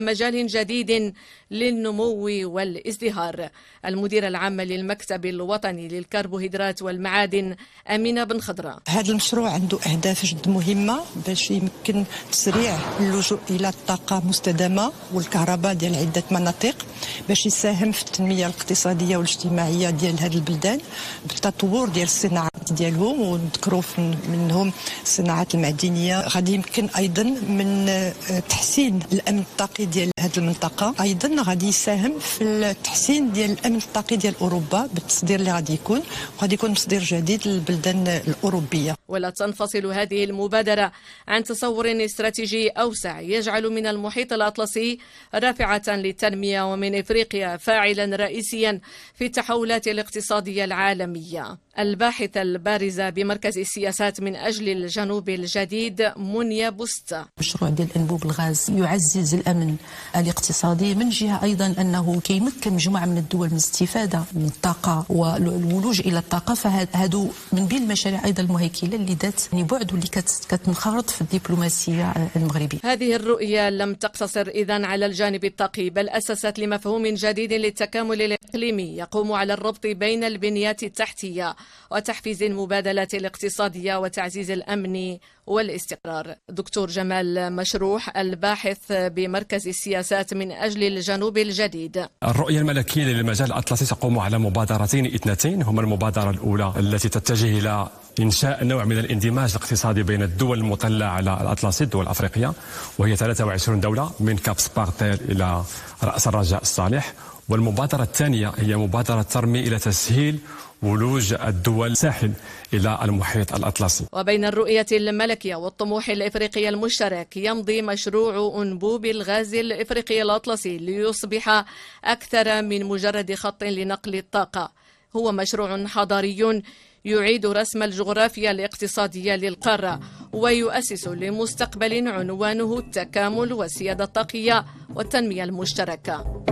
مجال جديد للنمو والازدهار. المديرة العامة للمكتب الوطني للكربوهيدرات والمعادن أمينة بن خضراء: هذا المشروع عنده أهداف جد مهمة باش يمكن تسريع اللجوء إلى الطاقة مستدامة والكهرباء ديال عدة مناطق، باش يساهم في التنمية الاقتصادية والاجتماعية ديال هذه البلدان بالتطور ديال الصناعات ديالهم، ونذكروا منهم الصناعات المعدنية. غادي يمكن أيضا من تحسين الأمن الطاقي ديال هذه المنطقة، أيضا غادي يساهم في التحسين ديال الأمن الطاقي ديال أوروبا بالتصدير اللي غادي يكون، وغادي يكون تصدير جديد للبلدان الأوروبية. ولا تنفصل هذه المبادرة عن تصور استراتيجي أوسع يجعل من المحيط الأطلسي رافعة للتنمية ومن إفريقيا فاعلا رئيسيا في التحولات الاقتصادية العالمية. الباحثة البارزة بمركز السياسات من أجل الجنوب الجديد منيا بوستا: مشروع ديال أنبوب الغاز يعزز الأمن الاقتصادي، من جهة أيضا أنه كيمكن مجموعة من الدول من الاستفادة من الطاقة والولوج إلى الطاقة. فهادو من بين المشاريع أيضا المهيكلة اللي ذات بعد واللي كتنخرط في الدبلوماسية المغربية. هذه الرؤية لم تقتصر إذن على الجانب الطاقي، بل أسست لمفهوم جديد للتكامل الإقليمي يقوم على الربط بين البنيات التحتية وتحفيز المبادلات الاقتصادية وتعزيز الأمن والاستقرار. دكتور جمال مشروح الباحث بمركز السياسات من أجل الجنوب الجديد: الرؤية الملكية للمجال الأطلسي تقوم على مبادرتين اثنتين، هما المبادرة الأولى التي تتجه إلى إنشاء نوع من الاندماج الاقتصادي بين الدول المطلة على الأطلسي، الدول الأفريقية، وهي 23 دولة من كاب سبارتيل إلى رأس الرجاء الصالح. والمبادرة الثانية هي مبادرة ترمي إلى تسهيل ولوج الدول الساحل إلى المحيط الأطلسي. وبين الرؤية الملكية والطموح الإفريقي المشترك يمضي مشروع أنبوب الغاز الإفريقي الأطلسي ليصبح أكثر من مجرد خط لنقل الطاقة. هو مشروع حضاري يعيد رسم الجغرافيا الاقتصادية للقارة ويؤسس لمستقبل عنوانه التكامل والسيادة الطاقية والتنمية المشتركة.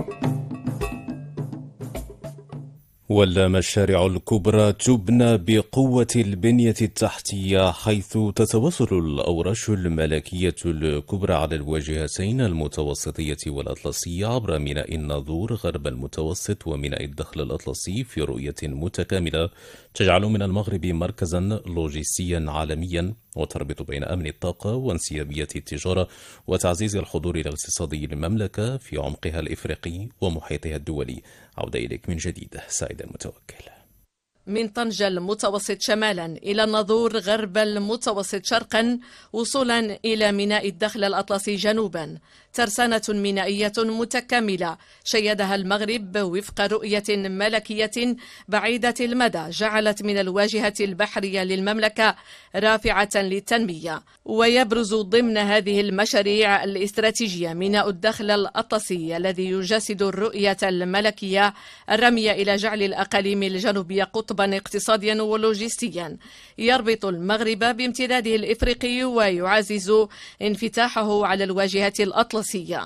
والمشاريع الكبرى تبنى بقوة البنية التحتية، حيث تتواصل الأوراش الملكية الكبرى على الواجهتين المتوسطية والأطلسية عبر ميناء الناظور غرب المتوسط وميناء الدخل الأطلسي في رؤية متكاملة تجعل من المغرب مركزا لوجستيا عالميا وتربط بين أمن الطاقة وانسيابية التجارة وتعزيز الحضور الاقتصادي للمملكة في عمقها الإفريقي ومحيطها الدولي. عودة إليك من جديد سعيد المتوكل. من طنجة المتوسط شمالا إلى الناظور غرب المتوسط شرقا وصولا إلى ميناء الدخل الأطلسي جنوبا، ترسانة مينائية متكاملة شيدها المغرب وفق رؤية ملكية بعيدة المدى جعلت من الواجهة البحرية للمملكة رافعة للتنمية. ويبرز ضمن هذه المشاريع الاستراتيجية ميناء الدخل الأطلسي الذي يجسد الرؤية الملكية الرامية إلى جعل الأقاليم الجنوبية قطبا اقتصاديا ولوجستيا يربط المغرب بامتداده الإفريقي ويعزز انفتاحه على الواجهة الأطلسية.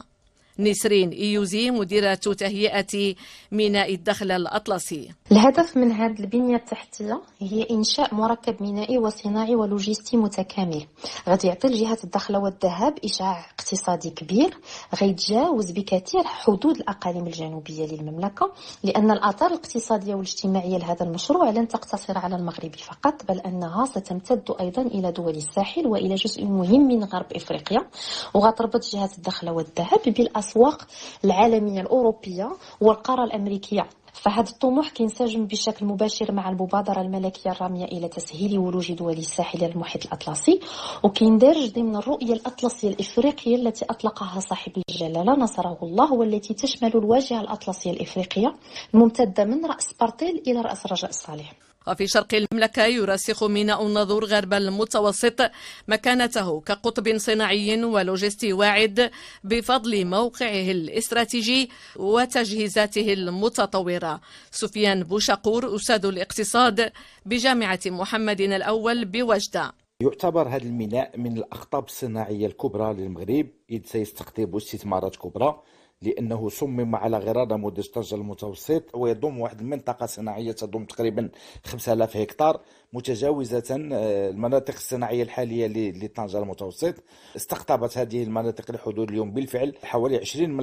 نسرين إيوزي مديرة تهيئة ميناء الدخل الأطلسي: الهدف من هذه البنية التحتية هي إنشاء مركب مينائي وصناعي ولوجستي متكامل، غادي يعطي لجهة الدخل والذهب إشعاع اقتصادي كبير غيتجاوز بكثير حدود الأقاليم الجنوبية للمملكة، لأن الآثار الاقتصادية والاجتماعية لهذا المشروع لن تقتصر على المغرب فقط، بل أنها ستمتد أيضا إلى دول الساحل وإلى جزء مهم من غرب إفريقيا، وغتربط جهة الدخل والذهب بالأسواق العالمية الأوروبية والقارة الأمريكية. فهذا الطموح كينسجم بشكل مباشر مع المبادرة الملكية الرامية إلى تسهيل ولوج دول الساحل إلى المحيط الأطلسي، وكيندرج ضمن الرؤية الأطلسية الإفريقية التي أطلقها صاحب الجلالة نصره الله، والتي تشمل الواجهة الأطلسية الإفريقية الممتدة من رأس بارتيل إلى رأس رجاء الصالح. وفي شرق المملكة يرسخ ميناء الناظور غرب المتوسط مكانته كقطب صناعي ولوجستي واعد بفضل موقعه الاستراتيجي وتجهيزاته المتطورة. سفيان بوشقور أستاذ الاقتصاد بجامعة محمد الأول بوجدة: يعتبر هذا الميناء من الأقطاب الصناعية الكبرى للمغرب، إذ سيستقطب استثمارات كبرى لأنه صمم على غرار نموذج طنجة المتوسط، ويضم واحد المنطقة صناعية تضم تقريبا 5000 هكتار متجاوزة المناطق الصناعية الحالية لطنجة المتوسط. استقطبت هذه المناطق الحدود اليوم بالفعل حوالي 20